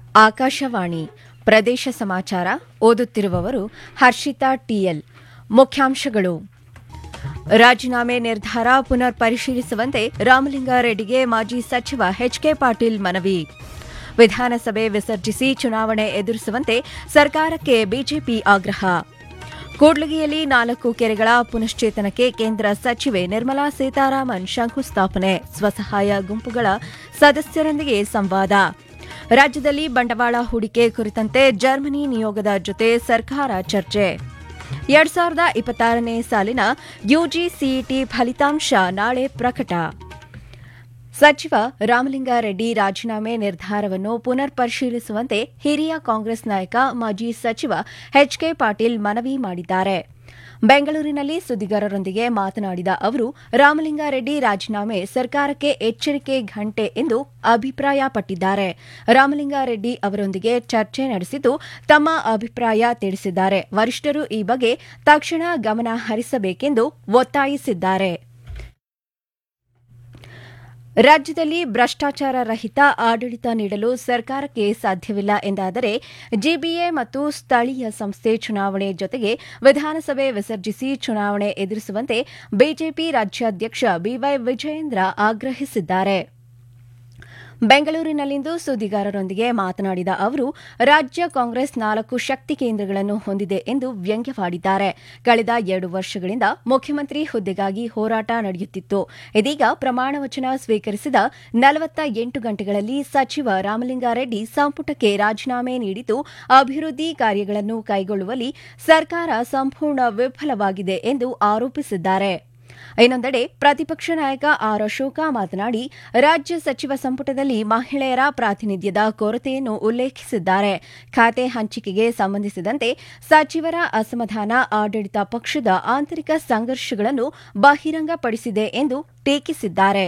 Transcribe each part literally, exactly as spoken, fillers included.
ಆಕಾಶವಾಣಿ ಪ್ರದೇಶ ಸಮಾಚಾರ ಓದುತ್ತಿರುವವರು ಹರ್ಷಿತಾ ಟಿಎಲ್. ಮುಖ್ಯಾಂಶಗಳು: ರಾಜೀನಾಮೆ ನಿರ್ಧಾರ ಪುನರ್ ಪರಿಶೀಲಿಸುವಂತೆ ರಾಮಲಿಂಗಾರೆಡ್ಡಿಗೆ ಮಾಜಿ ಸಚಿವ ಎಚ್ಕೆ ಪಾಟೀಲ್ ಮನವಿ. ವಿಧಾನಸಭೆ ವಿಸರ್ಜಿಸಿ ಚುನಾವಣೆ ಎದುರಿಸುವಂತೆ ಸರ್ಕಾರಕ್ಕೆ ಬಿಜೆಪಿ ಆಗ್ರಹ. ಕೂಡ್ಲಿಗಿಯಲ್ಲಿ ನಾಲ್ಕು ಕೆರೆಗಳ ಪುನಶ್ಚೇತನಕ್ಕೆ ಕೇಂದ್ರ ಸಚಿವೆ ನಿರ್ಮಲಾ ಸೀತಾರಾಮನ್ ಶಂಕುಸ್ಥಾಪನೆ. ಸ್ವಸಹಾಯ ಗುಂಪುಗಳ ಸದಸ್ಯರೊಂದಿಗೆ ಸಂವಾದ. ರಾಜ್ಯದಲ್ಲಿ ಬಂಡವಾಳ ಹೂಡಿಕೆ ಕುರಿತಂತೆ ಜರ್ಮನಿ ನಿಯೋಗದ ಜೊತೆ ಸರ್ಕಾರ ಚರ್ಚೆ. ಎರಡ್ ಸಾವಿರದ ಇಪ್ಪತ್ತಾರನೇ ಸಾಲಿನ ಯುಜಿ ಸಿಇಟಿ ಫಲಿತಾಂಶ ನಾಳೆ ಪ್ರಕಟ. ಸಚಿವ ರಾಮಲಿಂಗಾರೆಡ್ಡಿ ರಾಜೀನಾಮೆ ನಿರ್ಧಾರವನ್ನು ಪುನರ್ ಪರಿಶೀಲಿಸುವಂತೆ ಹಿರಿಯ ಕಾಂಗ್ರೆಸ್ ನಾಯಕ ಮಾಜಿ ಸಚಿವ ಎಚ್ಕೆ ಪಾಟೀಲ್ ಮನವಿ ಮಾಡಿದ್ದಾರೆ. ಬೆಂಗಳೂರಿನಲ್ಲಿ ಸುದ್ದಿಗಾರರೊಂದಿಗೆ ಮಾತನಾಡಿದ ಅವರು, ರಾಮಲಿಂಗಾರೆಡ್ಡಿ ರಾಜೀನಾಮೆ ಸರ್ಕಾರಕ್ಕೆ ಎಚ್ಚರಿಕೆ ಘಂಟೆ ಎಂದು ಅಭಿಪ್ರಾಯಪಟ್ಟಿದ್ದಾರೆ. ರಾಮಲಿಂಗಾರೆಡ್ಡಿ ಅವರೊಂದಿಗೆ ಚರ್ಚೆ ನಡೆಸಿದ್ದು ತಮ್ಮ ಅಭಿಪ್ರಾಯ ತಿಳಿಸಿದ್ದಾರೆ. ವರಿಷ್ಠರು ಈ ಬಗ್ಗೆ ತಕ್ಷಣ ಗಮನ ಹರಿಸಬೇಕೆಂದು ಒತ್ತಾಯಿಸಿದ್ದಾರೆ. ರಾಜ್ಯದಲ್ಲಿ ಭ್ರಷ್ಟಾಚಾರ ರಹಿತ ಆಡಳಿತ ನೀಡಲು ಸರ್ಕಾರಕ್ಕೆ ಸಾಧ್ಯವಿಲ್ಲ ಎಂದಾದರೆ ಜಿಬಿಎ ಮತ್ತು ಸ್ಥಳೀಯ ಸಂಸ್ಥೆ ಚುನಾವಣೆ ಜೊತೆಗೆ ವಿಧಾನಸಭೆ ವಿಸರ್ಜಿಸಿ ಚುನಾವಣೆ ಎದುರಿಸುವಂತೆ ಬಿಜೆಪಿ ರಾಜ್ಯಾಧ್ಯಕ್ಷ ಬಿವೈ ವಿಜಯೇಂದ್ರ ಆಗ್ರಹಿಸಿದ್ದಾರೆ. ಬೆಂಗಳೂರಿನಲ್ಲಿಂದು ಸುದ್ದಿಗಾರರೊಂದಿಗೆ ಮಾತನಾಡಿದ ಅವರು, ರಾಜ್ಯ ಕಾಂಗ್ರೆಸ್ ನಾಲ್ಕು ಶಕ್ತಿ ಕೇಂದ್ರಗಳನ್ನು ಹೊಂದಿದೆ ಎಂದು ವ್ಯಂಗ್ಯವಾಡಿದ್ದಾರೆ. ಕಳೆದ ಎರಡು ವರ್ಷಗಳಿಂದ ಮುಖ್ಯಮಂತ್ರಿ ಹುದ್ದೆಗಾಗಿ ಹೋರಾಟ ನಡೆಯುತ್ತಿತ್ತು. ಇದೀಗ ಪ್ರಮಾಣ ವಚನ ಸ್ವೀಕರಿಸಿದ ನಲವತ್ತ ಎಂಟು ಗಂಟೆಗಳಲ್ಲಿ ಸಚಿವ ರಾಮಲಿಂಗಾರೆಡ್ಡಿ ಸಂಪುಟಕ್ಕೆ ರಾಜೀನಾಮೆ ನೀಡಿದ್ದು ಅಭಿವೃದ್ಧಿ ಕಾರ್ಯಗಳನ್ನು ಕೈಗೊಳ್ಳುವಲ್ಲಿ ಸರ್ಕಾರ ಸಂಪೂರ್ಣ ವಿಫಲವಾಗಿದೆ ಎಂದು ಆರೋಪಿಸಿದ್ದಾರೆ. ಇನ್ನೊಂದೆಡೆ ಪ್ರತಿಪಕ್ಷ ನಾಯಕ ಆರ್ ಅಶೋಕ ಮಾತನಾಡಿ, ರಾಜ್ಯ ಸಚಿವ ಸಂಪುಟದಲ್ಲಿ ಮಹಿಳೆಯರ ಪ್ರಾತಿನಿಧ್ಯದ ಕೊರತೆಯನ್ನು ಉಲ್ಲೇಖಿಸಿದ್ದಾರೆ. ಖಾತೆ ಹಂಚಿಕೆಗೆ ಸಂಬಂಧಿಸಿದಂತೆ ಸಚಿವರ ಅಸಮಾಧಾನ ಆಡಳಿತ ಪಕ್ಷದ ಆಂತರಿಕ ಸಂಘರ್ಷಗಳನ್ನು ಬಹಿರಂಗಪಡಿಸಿದೆ ಎಂದು ಟೀಕಿಸಿದ್ದಾರೆ.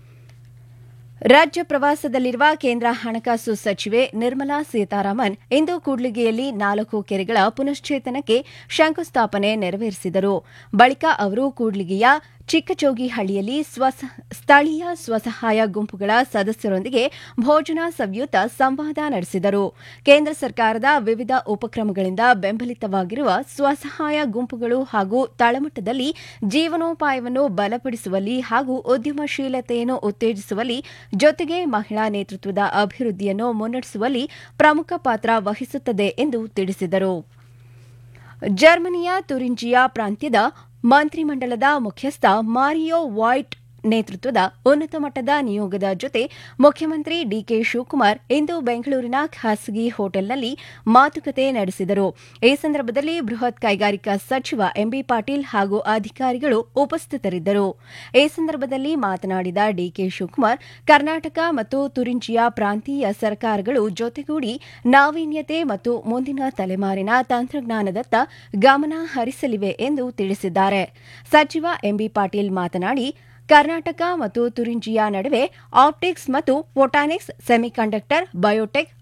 ರಾಜ್ಯ ಪ್ರವಾಸದಲ್ಲಿರುವ ಕೇಂದ್ರ ಹಣಕಾಸು ಸಚಿವೆ ನಿರ್ಮಲಾ ಸೀತಾರಾಮನ್ ಇಂದು ಕೂಡ್ಲಿಗಿಯಲ್ಲಿ ನಾಲ್ಕು ಕೆರೆಗಳ ಪುನಶ್ಚೇತನಕ್ಕೆ ಶಂಕುಸ್ಥಾಪನೆ ನೆರವೇರಿಸಿದರು. ಬಳಿಕ ಅವರು ಕೂಡ್ಲಿಗಿಯ ಚಿಕ್ಕಜೋಗಿಹಳ್ಳಿಯಲ್ಲಿ ಸ್ಥಳೀಯ ಸ್ವಸಹಾಯ ಗುಂಪುಗಳ ಸದಸ್ಯರೊಂದಿಗೆ ಭೋಜನ ಸವಿಯುತ ಸಂವಾದ ನಡೆಸಿದರು. ಕೇಂದ್ರ ಸರ್ಕಾರದ ವಿವಿಧ ಉಪಕ್ರಮಗಳಿಂದ ಬೆಂಬಲಿತವಾಗಿರುವ ಸ್ವಸಹಾಯ ಗುಂಪುಗಳು ಹಾಗೂ ತಳಮಟ್ಟದಲ್ಲಿ ಜೀವನೋಪಾಯವನ್ನು ಬಲಪಡಿಸುವಲ್ಲಿ ಹಾಗೂ ಉದ್ಯಮಶೀಲತೆಯನ್ನು ಉತ್ತೇಜಿಸುವಲ್ಲಿ ಜೊತೆಗೆ ಮಹಿಳಾ ನೇತೃತ್ವದ ಅಭಿವೃದ್ಧಿಯನ್ನು ಮುನ್ನಡೆಸುವಲ್ಲಿ ಪ್ರಮುಖ ಪಾತ್ರ ವಹಿಸುತ್ತದೆ ಎಂದು ತಿಳಿಸಿದರು. ಜರ್ಮನಿಯ ತುರಿಂಜಿಯಾ ಪ್ರಾಂತ್ಯದ ಮಂತ್ರಿಮಂಡಲದ ಮುಖ್ಯಸ್ಥ ಮಾರಿಯೋ ವಾಯ್ಟ್ ನೇತೃತ್ವದ ಉನ್ನತ ಮಟ್ಟದ ನಿಯೋಗದ ಜೊತೆ ಮುಖ್ಯಮಂತ್ರಿ ಡಿಕೆ ಶಿವಕುಮಾರ್ ಇಂದು ಬೆಂಗಳೂರಿನ ಖಾಸಗಿ ಹೋಟೆಲ್ನಲ್ಲಿ ಮಾತುಕತೆ ನಡೆಸಿದರು. ಈ ಸಂದರ್ಭದಲ್ಲಿ ಬೃಹತ್ ಕೈಗಾರಿಕಾ ಸಚಿವ ಎಂಬಿ ಪಾಟೀಲ್ ಹಾಗೂ ಅಧಿಕಾರಿಗಳು ಉಪಸ್ಥಿತರಿದ್ದರು. ಈ ಸಂದರ್ಭದಲ್ಲಿ ಮಾತನಾಡಿದ ಡಿಕೆ ಶಿವಕುಮಾರ್, ಕರ್ನಾಟಕ ಮತ್ತು ತುರಿಂಜಿಯಾ ಪ್ರಾಂತೀಯ ಸರ್ಕಾರಗಳು ಜೊತೆಗೂಡಿ ನಾವೀನ್ಯತೆ ಮತ್ತು ಮುಂದಿನ ತಲೆಮಾರಿನ ತಂತ್ರಜ್ಞಾನದತ್ತ ಗಮನ ಹರಿಸಲಿವೆ ಎಂದು ತಿಳಿಸಿದ್ದಾರೆ. ಸಚಿವ ಎಂಬಿ ಪಾಟೀಲ್ ಮಾತನಾಡಿ, ಕರ್ನಾಟಕ ಮತ್ತು ತುರಿಂಜಿಯಾ ನಡುವೆ ಆಪ್ಟಿಕ್ಸ್ ಮತ್ತು ಫೋಟಾನಿಕ್ಸ್, ಸೆಮಿಕಂಡಕ್ಟರ್, ಬಯೋಟೆಕ್,